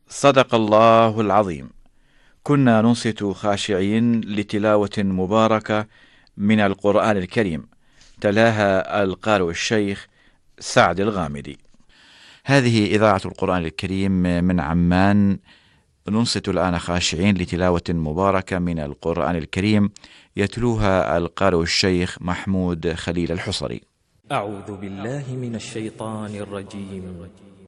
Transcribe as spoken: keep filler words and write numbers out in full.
صدق الله العظيم. كنا ننصت خاشعين لتلاوة مباركة من القرآن الكريم، تلاها القارئ الشيخ سعد الغامدي. هذه إذاعة القرآن الكريم من عمان. ننصت الآن خاشعين لتلاوة مباركة من القرآن الكريم، يتلوها القارئ الشيخ محمود خليل الحصري. أعوذ بالله من الشيطان الرجيم.